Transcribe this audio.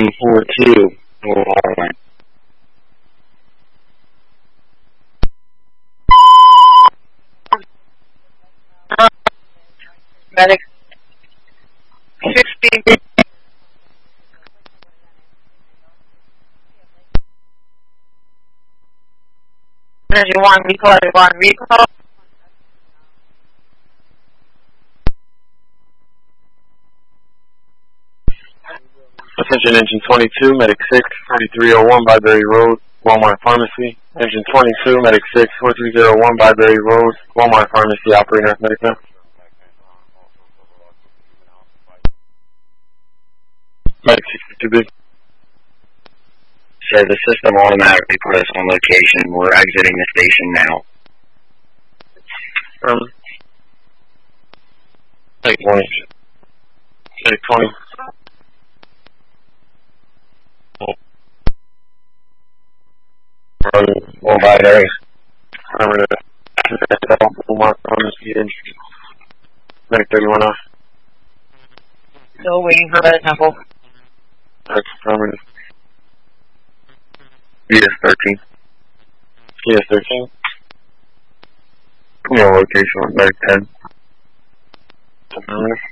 1342. Medic 60. Energy 1, recall, 1, recall. Attention Engine 22, Medic 6, 4301 Byberry Road, Walmart Pharmacy. Engine 22, Medic 6, 4301 Byberry Road, Walmart Pharmacy, operator, Medic 9. Medic 62B. Sir, the system automatically put us on location. We're exiting the station now. Medic 20. Medic 20. Well, Byberry. Walmart Pharmacy, engine. Medic 31 off. Still waiting for Red Temple. That's affirmative. ES-13. ES-13. No location on Medic 10. Affirmative.